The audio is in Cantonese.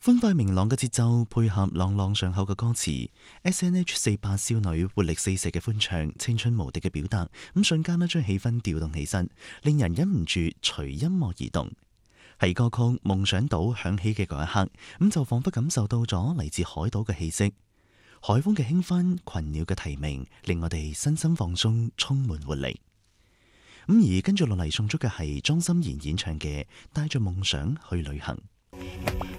歡快明朗嘅節奏配合朗朗上口嘅歌詞，S.N.H.48少女活力四射嘅歡唱，青春無敵嘅表達，咁瞬間將氣氛調動起身，令人忍唔住隨音樂而動。喺歌曲《夢想島》響起嘅嗰一刻，咁就彷彿感受到咗嚟自海島嘅氣息，海風嘅輕紛，群鳥嘅啼鳴，令我哋身心放鬆，充滿活力。咁而跟住落嚟送出嘅係莊心妍演唱嘅《帶着夢想去旅行》。